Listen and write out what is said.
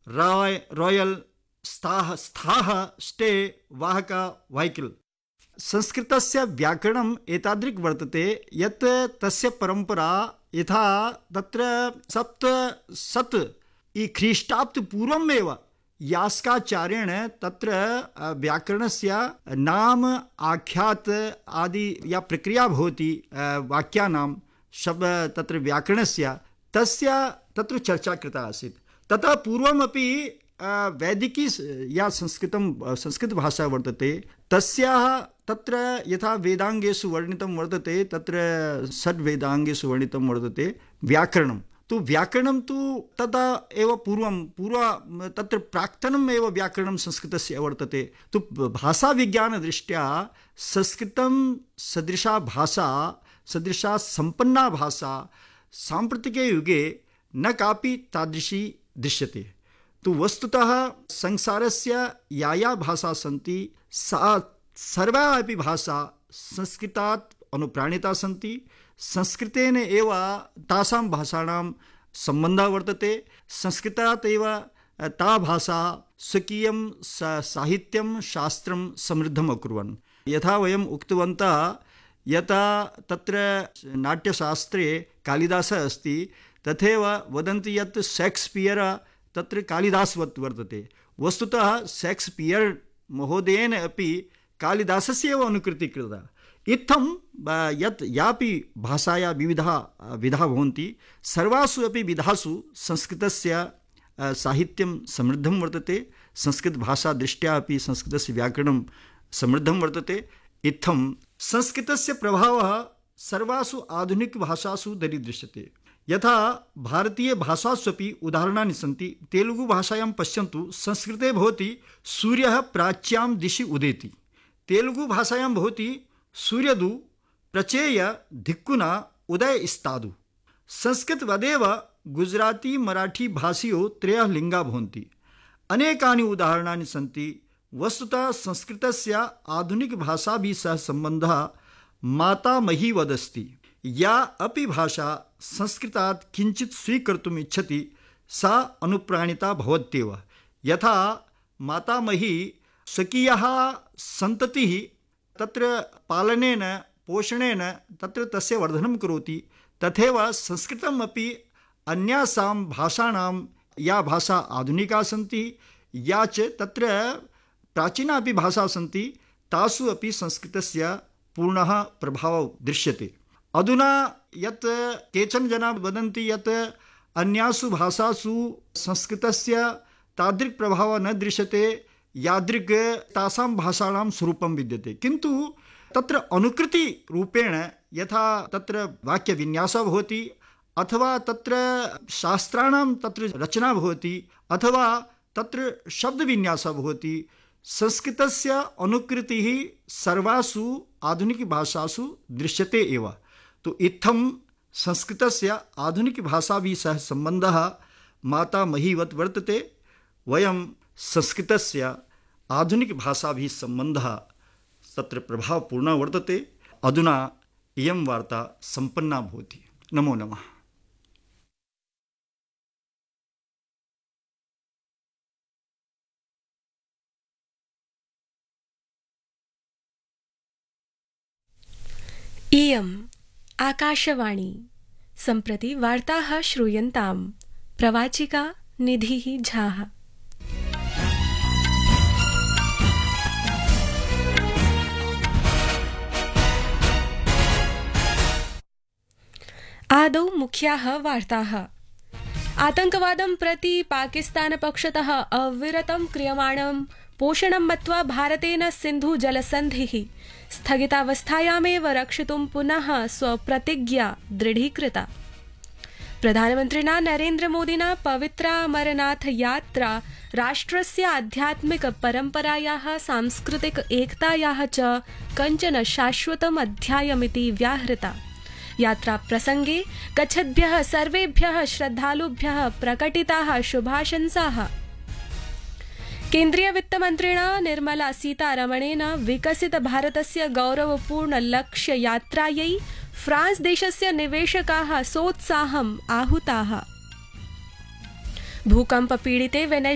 Royal, स्थाः, stay, वाहक, वाहिकल। संस्कृतस्य व्याकरणम् एतादृक् वर्तते यत् तस्य परम्परा यथा तत्र सप्तशत ख्रीष्टाब्द पूर्वमेव यास्काचार्येण तत्र व्याकरणस्य नाम आख्यात आदि या प्रक्रिया भवति वाक्यानां शब्द तत्र व्याकरणस्य तस्य तत्र चर्चा कृता आसीत्। ततः पूर्वमपि वैदिकी या संस्कृतभाषा वर्तते तस्याः तत्र यथा वेदांगेषु वर्णितं वर्तते, तत्र षड्वेदांगेषु वर्णितं वर्तते व्याकरणं। तो व्याकरणं तु तदा एव पूर्व तत्र प्राक्तनम् एव व्याकरणं संस्कृतस्य वर्तते। तो भाषाविज्ञानदृष्ट्या संस्कृतं सदृशा सम्पन्ना भाषा साम्प्रतिके युगे न कापि तादृशी दृश्यते। तो वस्तुतः संसारस्य या भाषा सन्ति सा सर्वाः अपि भाषा संस्कृतात् अनुप्राणिता सन्ति। संस्कृतेन एव तासां भाषाणां सम्बन्धः वर्तते। संस्कृतात् एव ता भाषा स्वकीयं साहित्यं शास्त्रं समृद्धम् अकुर्वन्। यथा वयम् उक्तवन्तः यथा तत्र नाट्यशास्त्रे कालिदासः अस्ति तथैव वदन्ति यत् शेक्स्पियर तत्र कालिदासवत् वर्तते। वस्तुतः शेक्स्पियर महोदयेन अपि कालिदासस्य एव अनुकृतिः कृता। इत्थं यत् यापि भाषाया विधाः भवन्ति सर्वासु अपि विधासु संस्कृतस्य साहित्यं समृद्धं वर्तते। संस्कृतभाषा दृष्ट्या अपि संस्कृतस्य व्याकरणं समृद्धं वर्तते। इत्थं संस्कृतस्य प्रभावः सर्वासु आधुनिकभाषासु दरीदृश्यते। यथा भारतीयभाषास्वपि उदाहरणानि सन्ति। तेलुगुभाषायां पश्यन्तु, संस्कृते भवति सूर्यः प्राच्यां दिशि उदेति। तेलुगुभाषायां भवति सूर्यदु प्रचेय धिक्कुना उदयस्तादु। संस्कृतवदेव गुजराती मराठी भाषियो त्रयः लिङ्गा भवन्ति। अनेकानि उदाहरणानि सन्ति। वस्तुतः संस्कृतस्य आधुनिकभाषाभिः सह सम्बन्धः मातामहीवदस्ति। या अपि भाषा संस्कृतात् किञ्चित् स्वीकर्तुम् इच्छति सा अनुप्राणिता भवत्येव। यथा मातामही स्वकीयः सन्ततिः तत्र पालनेन पोषणेन तत्र तस्य वर्धनं करोति, तथैव संस्कृतम् अपि अन्यासां भाषाणां या भाषा आधुनिका सन्ति या च तत्र प्राचीना अपि भाषा सन्ति तासु अपि संस्कृतस्य पूर्णः प्रभावः दृश्यते। अधुना यत् केचन जनाः वदन्ति यत् अन्यासु भाषासु संस्कृतस्य तादृक् प्रभावः न दृश्यते यादृक् तासां भाषाणां स्वरूपं विद्यते। किन्तु तत्र अनुकृतिरूपेण यथा तत्र वाक्यविन्यासः भवति अथवा तत्र शास्त्राणां तत्र रचना भवति अथवा तत्र शब्दविन्यासः भवति, संस्कृतस्य अनुकृतिः सर्वासु आधुनिकभाषासु दृश्यते एव। तो इत्थं संस्कृतस्य आधुनिकभाषाभिः सह सम्बन्धः मातामहीवत् वर्तते। वयं संस्कृतस्य आधुनिकभाषाभिः सम्बन्धः तत्र प्रभावपूर्णः वर्तते। अधुना इयं वार्ता सम्पन्ना भवति। नमो नमः। इयम् आकाशवाणी। सम्प्रति वार्ताः श्रूयन्ताम्। प्रवाचिका निधिः झाः। आदौ मुख्याः वार्ताः। आतङ्कवादं प्रति पाकिस्तानपक्षतः अविरतं क्रियमाणं पोषणं मत्वा भारतेन सिन्धुजलसन्धिः स्थगितावस्थायामेव रक्षितुं पुनः स्वप्रतिज्ञा दृढीकृता। प्रधानमन्त्रिणा नरेन्द्रमोदिना पवित्रा अमरनाथ यात्रा राष्ट्रस्य आध्यात्मिक परम्परायाः सांस्कृतिक एकतायाः च कञ्चन शाश्वतम् अध्यायमिति व्याहृता। यात्रा प्रसंगे गच्छद्भ्यः सर्वेभ्यः श्रद्धालुभ्यः प्रकटिताः शुभाशंसाः। केन्द्रीय वित्तमन्त्रिणा निर्मला सीतारमणेन विकसित भारतस्य गौरवपूर्ण लक्ष्य यात्रायै फ्रांस देशस्य निवेशकाः सोत्साहम् आहुताः। भूकंप पीडिते